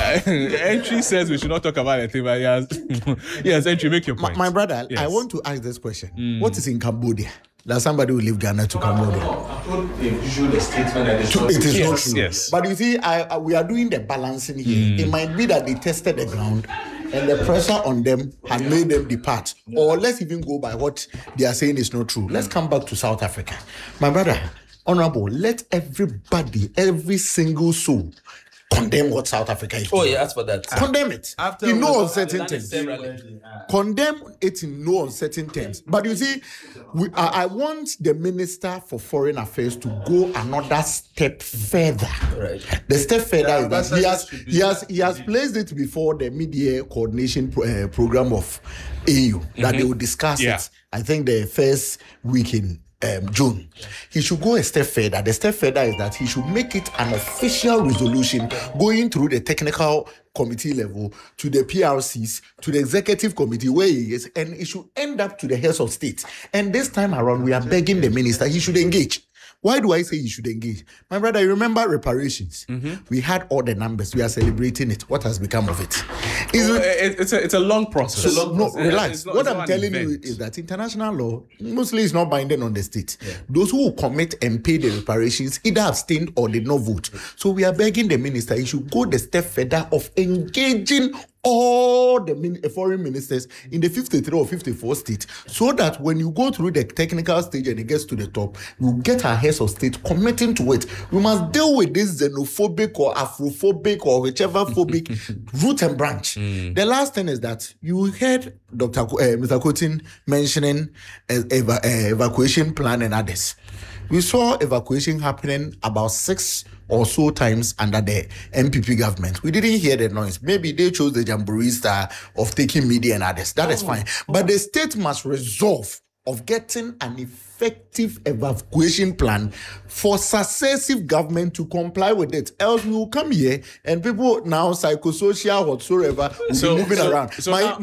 Entry says we should not talk about anything, but yes, Entry, make your point. My brother, yes. I want to ask this question. What is in Cambodia? That somebody will leave Ghana to Cambodia. I told the usual statement that it is not true. Yes. But you see, we are doing the balancing here. It might be that they tested the ground and the pressure on them had made them depart. Or let's even go by what they are saying is not true. Let's come back to South Africa. My brother, honorable, let everybody, every single soul, condemn what South Africa is doing. Oh, yeah, as for that. Condemn it in no uncertain terms. Condemn it in no uncertain terms. But you see, I want the Minister for Foreign Affairs to go another step further. Right. The step further is that he has placed it before the media coordination program of AU that they will discuss it. I think the first week in June. He should go a step further. The step further is that he should make it an official resolution going through the technical committee level to the PRCs, to the executive committee where he is, and it should end up to the heads of state. And this time around, we are begging the minister he should engage. Why do I say he should engage? My brother, you remember reparations? We had all the numbers. We are celebrating it. What has become of it? It's a long process. Relax. What I'm telling you is that international law mostly is not binding on the state. Yeah. Those who will commit and pay the reparations either abstained or did not vote. So we are begging the minister he should go the step further of engaging all the foreign ministers in the 53 or 54 states, so that when you go through the technical stage and it gets to the top, you get our heads of state committing to it. We must deal with this xenophobic or Afrophobic or whichever phobic root and branch. The last thing is that you heard Mr. Kotin mentioning evacuation plan and others. We saw evacuation happening about 6 or so times under the MPP government. We didn't hear the noise. Maybe they chose the jamboree style of taking media and others. That is fine. But the state must resolve of getting an effective evacuation plan for successive government to comply with it. Else we will come here and people now psychosocial whatsoever will be moving around.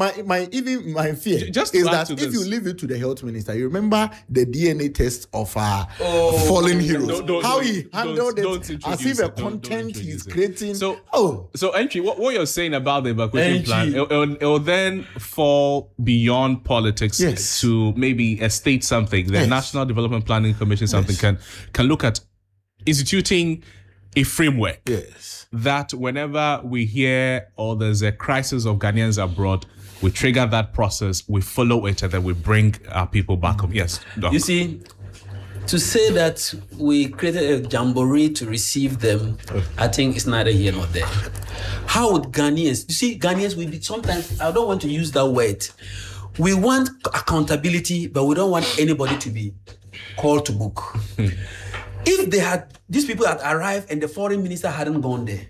My fear is that if you leave it to the health minister, you remember the DNA test of our fallen heroes. How he handled it as if a content he's creating. So Entry, what you're saying about the evacuation plan, it will then fall beyond politics to maybe a state something. The National Development Planning Commission something can look at instituting a framework that whenever we hear or there's a crisis of Ghanaians abroad, we trigger that process, we follow it, and then we bring our people back home. Yes, Doc. You see, to say that we created a jamboree to receive them, I think it's neither here nor there. How would Ghanaians, you see, Ghanaians will be sometimes, I don't want to use that word. We want accountability, but we don't want anybody to be called to book. If they had, these people had arrived and the foreign minister hadn't gone there,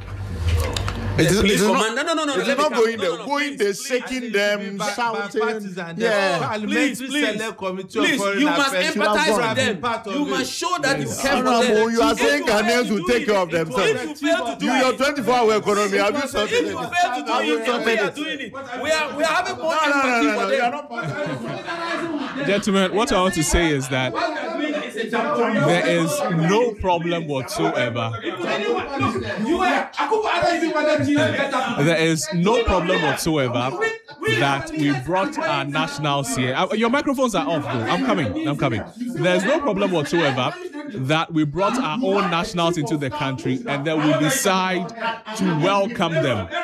It's not going there. Going there, shaking them, shouting. Please, you must empathize with them. You must show that you care for them. You are saying Ghanaians will take care of themselves. Your 24-hour economy, have you sorted it? If you fail to do it, we are doing it. We are having more empathy for them. Gentlemen, what I want to say is that there is no problem whatsoever. There is no problem whatsoever that we brought our nationals here. Your microphones are off, though. I'm coming. There's no problem whatsoever that we brought our own nationals into the country and then we decide to welcome them.